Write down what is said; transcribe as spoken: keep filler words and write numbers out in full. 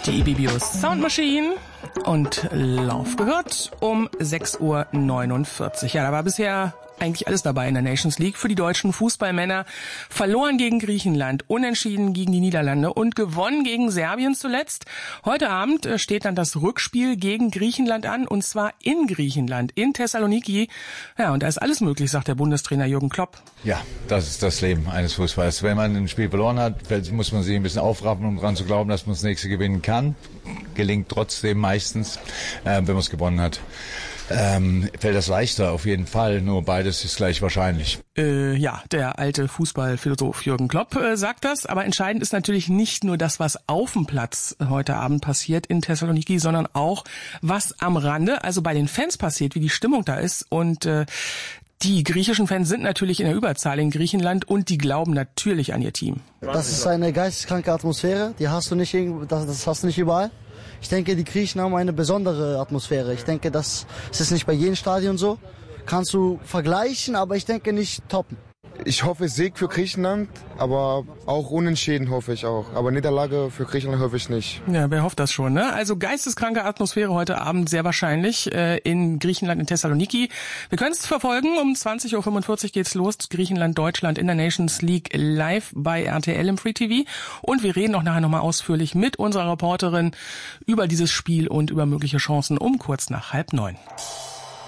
Die B B O Sound Machine und Lauf gehört um sechs Uhr neunundvierzig. Ja, da war bisher eigentlich alles dabei in der Nations League für die deutschen Fußballmänner. Verloren gegen Griechenland, unentschieden gegen die Niederlande und gewonnen gegen Serbien zuletzt. Heute Abend steht dann das Rückspiel gegen Griechenland an, und zwar in Griechenland, in Thessaloniki. Ja, und da ist alles möglich, sagt der Bundestrainer Jürgen Klopp. Ja, das ist das Leben eines Fußballers. Wenn man ein Spiel verloren hat, muss man sich ein bisschen aufraffen, um daran zu glauben, dass man das nächste gewinnen kann. Gelingt trotzdem meistens, äh, wenn man es gewonnen hat. Ähm, fällt das leichter, auf jeden Fall, nur beides ist gleich wahrscheinlich. Äh, ja, der alte Fußballphilosoph Jürgen Klopp äh, sagt das, aber entscheidend ist natürlich nicht nur das, was auf dem Platz heute Abend passiert in Thessaloniki, sondern auch, was am Rande, also bei den Fans passiert, wie die Stimmung da ist. Und äh, die griechischen Fans sind natürlich in der Überzahl in Griechenland und die glauben natürlich an ihr Team. Das ist eine geisteskranke Atmosphäre, die hast du nicht, das, das hast du nicht überall. Ich denke, die Griechen haben eine besondere Atmosphäre. Ich denke, das ist nicht bei jedem Stadion so. Kannst du vergleichen, aber ich denke nicht toppen. Ich hoffe Sieg für Griechenland, aber auch Unentschieden hoffe ich auch. Aber Niederlage für Griechenland hoffe ich nicht. Ja, wer hofft das schon, ne? Also geisteskranke Atmosphäre heute Abend sehr wahrscheinlich äh, in Griechenland, in Thessaloniki. Wir können es verfolgen. Um zwanzig Uhr fünfundvierzig geht's los. Griechenland, Deutschland in der Nations League live bei R T L im Free T V. Und wir reden auch nachher nochmal ausführlich mit unserer Reporterin über dieses Spiel und über mögliche Chancen um kurz nach halb neun.